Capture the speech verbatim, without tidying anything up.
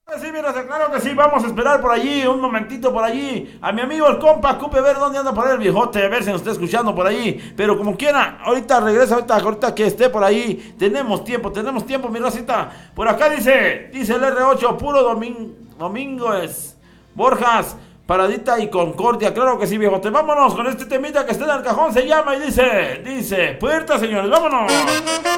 Sí, mira, claro que sí, vamos a esperar por allí, un momentito por allí, a mi amigo el compa Cupe, a ver dónde anda por ahí el viejote, a ver si nos está escuchando por ahí, pero como quiera, ahorita regresa, ahorita, ahorita que esté por ahí, tenemos tiempo, tenemos tiempo, mi racita, por acá dice, dice el R ocho, puro domingo, domingo es, Borjas, Paradita y Concordia, claro que sí, viejote, vámonos con este temita que está en el cajón, se llama y dice, dice, puerta señores, vámonos.